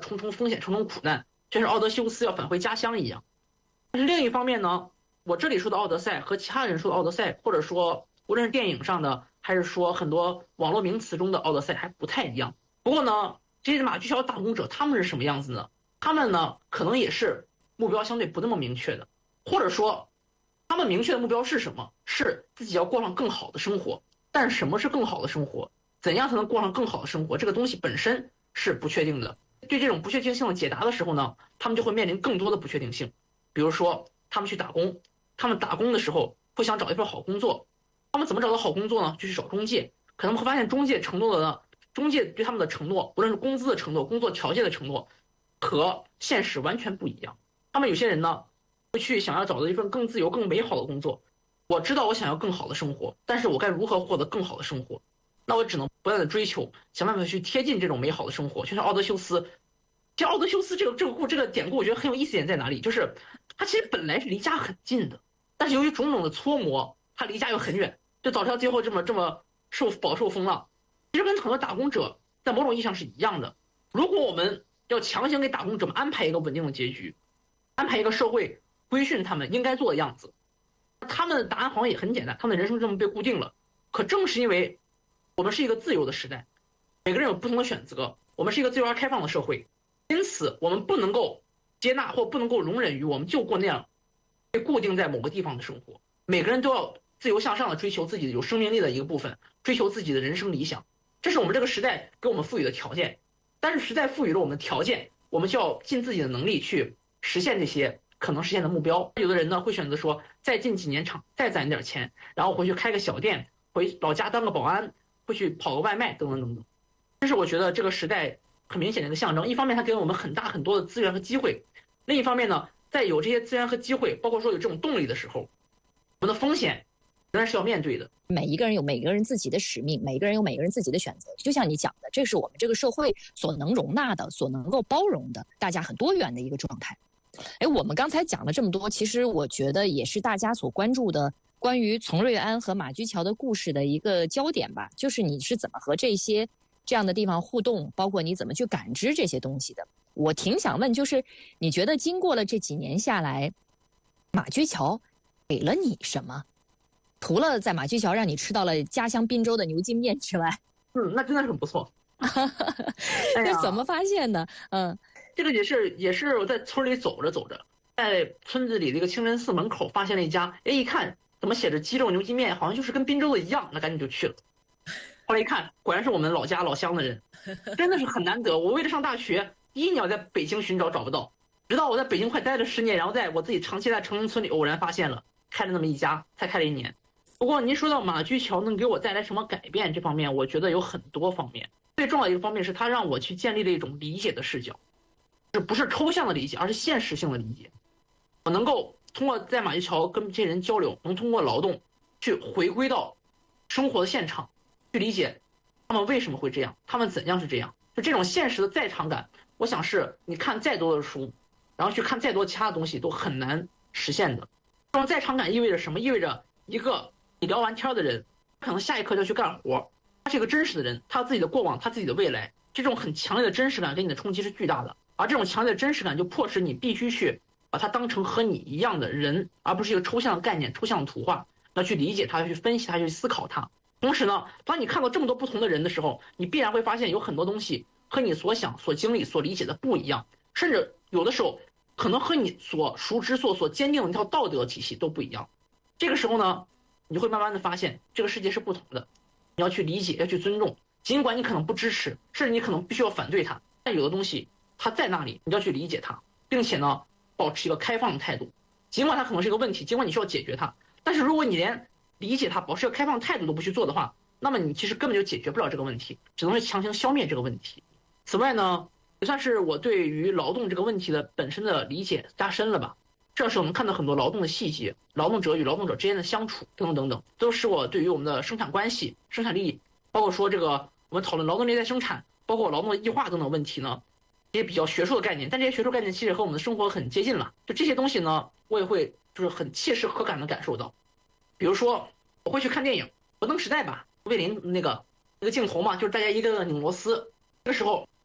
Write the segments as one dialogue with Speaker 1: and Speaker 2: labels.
Speaker 1: 重重风险、重重苦难，就像奥德修斯要返回家乡一样。但是另一方面呢，我这里说的奥德赛和其他人说的奥德赛，或者说无论是电影上的，还是说很多网络名词中的奥德赛，还不太一样。不过呢，这些马驹桥打工者他们是什么样子呢？他们呢，可能也是目标相对不那么明确的，或者说他们明确的目标是什么？是自己要过上更好的生活。但什么是更好的生活？怎样才能过上更好的生活？这个东西本身是不确定的。对这种不确定性的解答的时候呢，他们就会面临更多的不确定性。比如说，他们去打工，他们打工的时候会想找一份好工作，他们怎么找到好工作呢？就去找中介，可能会发现中介对他们的承诺，无论是工资的承诺、工作条件的承诺，和现实完全不一样。他们有些人呢，会去想要找到一份更自由、更美好的工作。我知道我想要更好的生活，但是我该如何获得更好的生活？那我只能不断的追求，想办法去贴近这种美好的生活。就像奥德修斯，其实奥德修斯这个典故，我觉得很有意思点在哪里？就是他其实本来是离家很近的，但是由于种种的搓磨，他离家又很远，就导致他最后这么饱受风浪。其实跟很多打工者在某种意义上是一样的。如果我们要强行给打工者们安排一个稳定的结局，安排一个社会规训他们应该做的样子，他们的答案好像也很简单，他们的人生这么被固定了。可正是因为我们是一个自由的时代，每个人有不同的选择，我们是一个自由而开放的社会，因此我们不能够接纳或不能够容忍于我们就过那样被固定在某个地方的生活。每个人都要自由向上的追求自己有生命力的一个部分，追求自己的人生理想，这是我们这个时代给我们赋予的条件。但是时代赋予了我们条件，我们就要尽自己的能力去实现这些可能实现的目标。有的人呢会选择说，再进几年厂，再攒一点钱，然后回去开个小店，回老家当个保安，会去跑个外卖，等等等等。这是我觉得这个时代很明显的一个象征。一方面它给我们很大很多的资源和机会，另一方面呢，在有这些资源和机会，包括说有这种动力的时候，我们的风险仍然是要面对的。
Speaker 2: 每一个人有每个人自己的使命，每个人有每个人自己的选择。就像你讲的，这是我们这个社会所能容纳的，所能够包容的，大家很多元的一个状态。我们刚才讲了这么多，其实我觉得也是大家所关注的关于从瑞安和马驹桥的故事的一个焦点吧，就是你是怎么和这样的地方互动，包括你怎么去感知这些东西的。我挺想问，就是你觉得经过了这几年下来，马驹桥给了你什么？除了在马驹桥让你吃到了家乡滨州的牛筋面之外，
Speaker 1: 那真的是很不错。
Speaker 2: 这怎么发现的？
Speaker 1: 这个也是我在村里走着走着，在村子里的一个清真寺门口发现了一家，一看怎么写着鸡肉牛筋面，好像就是跟滨州的一样，那赶紧就去了。后来一看，果然是我们老家老乡的人，真的是很难得。我为了上大学，第一年在北京寻找找不到，直到我在北京快待了10年，然后在我自己长期在城中村里偶然发现了，开了那么一家，才开了1年。不过您说到马驹桥能给我带来什么改变这方面，我觉得有很多方面。最重要的一个方面是它让我去建立了一种理解的视角，这不是抽象的理解，而是现实性的理解。我能够通过在马驹桥跟这些人交流，能通过劳动去回归到生活的现场，去理解他们为什么会这样，他们怎样是这样。就这种现实的在场感，我想是你看再多的书，然后去看再多其他的东西都很难实现的。这种在场感意味着什么？意味着一个你聊完天的人，可能下一刻就要去干活，他是一个真实的人，他自己的过往，他自己的未来，这种很强烈的真实感给你的冲击是巨大的。而这种强烈的真实感就迫使你必须去把它当成和你一样的人，而不是一个抽象的概念、抽象的图画，要去理解它，要去分析它，去思考它。同时呢，当你看到这么多不同的人的时候，你必然会发现有很多东西和你所想、所经历、所理解的不一样，甚至有的时候可能和你所熟知、所坚定的那套道德体系都不一样。这个时候呢，你会慢慢的发现这个世界是不同的，你要去理解，要去尊重，尽管你可能不支持，甚至你可能必须要反对它，但有的东西它在那里，你要去理解它，并且呢，保持一个开放的态度。尽管它可能是一个问题，尽管你需要解决它，但是如果你连理解它、保持一个开放态度都不去做的话，那么你其实根本就解决不了这个问题，只能是强行消灭这个问题。此外呢，也算是我对于劳动这个问题的本身的理解加深了吧。这是我们看到很多劳动的细节，劳动者与劳动者之间的相处等等等等，都使我对于我们的生产关系、生产力，包括说这个我们讨论劳动力再生产，包括劳动的异化等等问题呢，这些比较学术的概念，但这些学术概念其实和我们的生活很接近了。就这些东西呢，我也会就是很切实可感的感受到。比如说，我会去看电影《摩登时代》吧，魏林那个镜头嘛，就是大家一个个拧螺丝，这个时候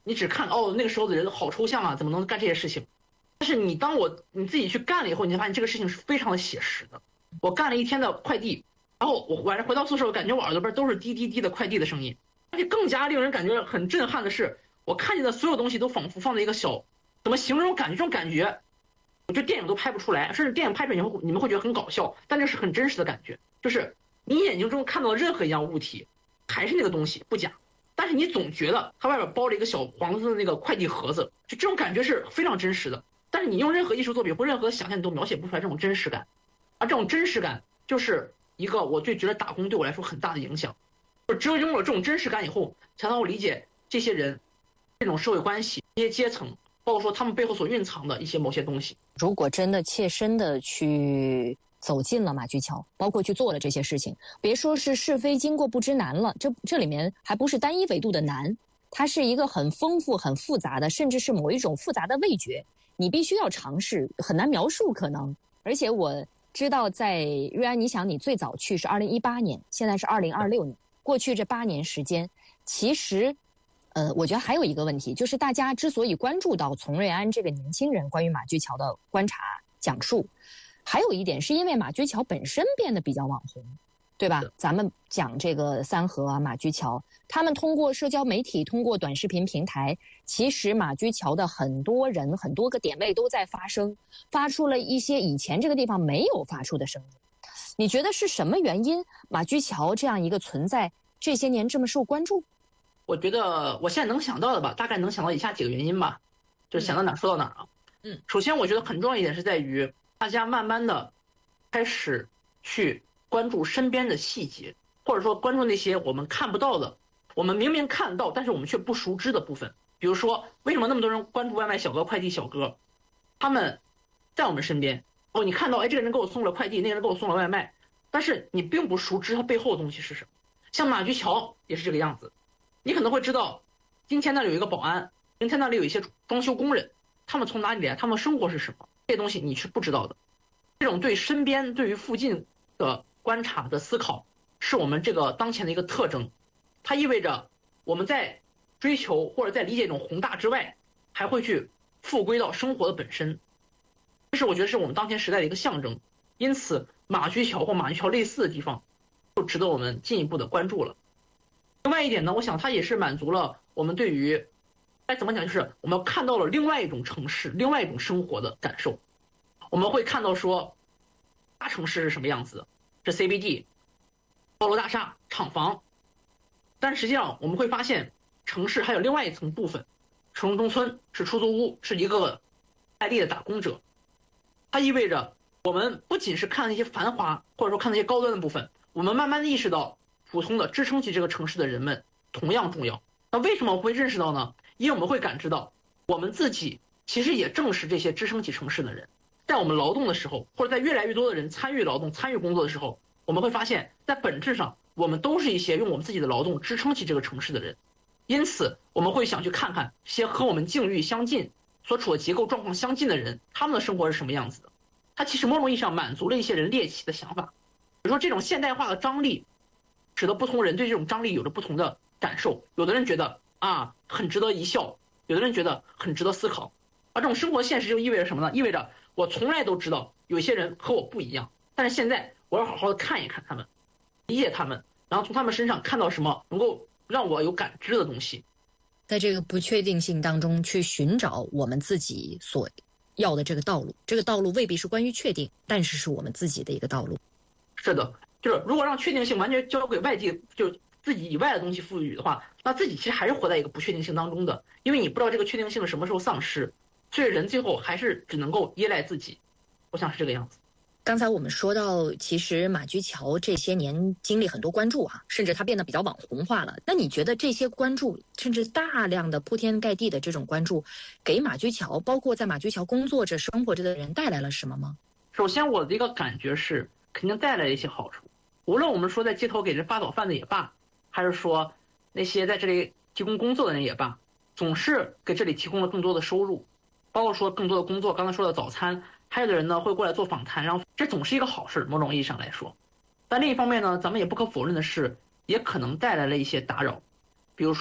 Speaker 1: 你只看那个时候的人好抽象啊，怎么能干这些事情？但是你自己去干了以后，你才发现这个事情是非常的写实的。我干了一天的快递，然后我晚上回到宿舍，我感觉我耳朵边都是滴滴滴的快递的声音，而且更加令人感觉很震撼的是，我看见的所有东西都仿佛放在一个怎么形容感觉？这种感觉，我觉得电影都拍不出来，甚至电影拍出来你们会觉得很搞笑，但这是很真实的感觉，就是你眼睛中看到的任何一样物体，还是那个东西不假，但是你总觉得它外边包了一个小黄色的那个快递盒子，就这种感觉是非常真实的。但是你用任何艺术作品或任何想象，你都描写不出来这种真实感，而这种真实感就是一个我最觉得打工对我来说很大的影响。就只有拥有了这种真实感以后，才能够理解这些人、这种社会关系、这些阶层，包括说他们背后所蕴藏的一些某些东西。
Speaker 2: 如果真的切身的去走进了马驹桥，包括去做了这些事情，别说是是非经过不知难了，这里面还不是单一维度的难，它是一个很丰富、很复杂的，甚至是某一种复杂的味觉，你必须要尝试，很难描述可能。而且我知道在瑞安，你想你最早去是2018年，现在是2026年，过去这8年时间，其实我觉得还有一个问题，就是大家之所以关注到从瑞安这个年轻人关于马驹桥的观察讲述，还有一点是因为马驹桥本身变得比较网红，对吧？咱们讲这个三河啊、马驹桥，他们通过社交媒体、通过短视频平台，其实马驹桥的很多人、很多个点位都在发声，发出了一些以前这个地方没有发出的声音。你觉得是什么原因马驹桥这样一个存在这些年这么受关注？
Speaker 1: 我觉得我现在能想到的吧，大概能想到以下几个原因吧，就是想到哪儿说到哪儿啊。首先我觉得很重要一点是在于大家慢慢的开始去关注身边的细节，或者说关注那些我们看不到的，我们明明看到但是我们却不熟知的部分。比如说为什么那么多人关注外卖小哥、快递小哥，他们在我们身边，你看到这个人给我送了快递，那个人给我送了外卖，但是你并不熟知他背后的东西是什么。像马驹桥也是这个样子，你可能会知道今天那里有一个保安，明天那里有一些装修工人，他们从哪里来，他们生活是什么，这些东西你是不知道的。这种对身边、对于附近的观察的思考，是我们这个当前的一个特征。它意味着我们在追求或者在理解这种宏大之外，还会去复归到生活的本身。这是我觉得是我们当前时代的一个象征。因此，马驹桥或马驹桥类似的地方，就值得我们进一步的关注了。另外一点呢，我想它也是满足了我们对于该怎么讲，就是我们看到了另外一种城市、另外一种生活的感受。我们会看到说，大城市是什么样子的，是 CBD、高楼大厦、厂房，但实际上我们会发现，城市还有另外一层部分，城中村是出租屋，是一个外地的打工者。它意味着我们不仅是看那些繁华，或者说看那些高端的部分，我们慢慢的意识到普通的支撑起这个城市的人们同样重要。那为什么我会认识到呢？因为我们会感知到我们自己其实也正是这些支撑起城市的人。在我们劳动的时候，或者在越来越多的人参与劳动、参与工作的时候，我们会发现在本质上我们都是一些用我们自己的劳动支撑起这个城市的人。因此我们会想去看看些和我们境遇相近、所处的结构状况相近的人，他们的生活是什么样子的。它其实某种意义上满足了一些人猎奇的想法。比如说这种现代化的张力使得不同人对这种张力有着不同的感受，有的人觉得很值得一笑，有的人觉得很值得思考。而这种生活现实就意味着什么呢？意味着我从来都知道有一些人和我不一样，但是现在我要好好的看一看他们，理解他们，然后从他们身上看到什么能够让我有感知的东西。
Speaker 2: 在这个不确定性当中去寻找我们自己所要的这个道路，这个道路未必是关于确定，但是是我们自己的一个道路。
Speaker 1: 是的，就是如果让确定性完全交给外界，就自己以外的东西赋予的话，那自己其实还是活在一个不确定性当中的，因为你不知道这个确定性什么时候丧失，所以人最后还是只能够依赖自己。我想是这个样子。
Speaker 2: 刚才我们说到，其实马驹桥这些年经历很多关注甚至它变得比较网红化了。那你觉得这些关注，甚至大量的铺天盖地的这种关注，给马驹桥，包括在马驹桥工作着、生活着的人带来了什么吗？
Speaker 1: 首先，我的一个感觉是，肯定带来了一些好处。无论我们说在街头给人发早饭的也罢，还是说那些在这里提供工作的人也罢，总是给这里提供了更多的收入，包括说更多的工作。刚才说的早餐。还有的人呢会过来做访谈，然后这总是一个好事，某种意义上来说。但另一方面呢，咱们也不可否认的是，也可能带来了一些打扰。比如说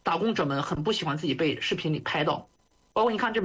Speaker 1: 打工者们很不喜欢自己被视频里拍到，包括你看这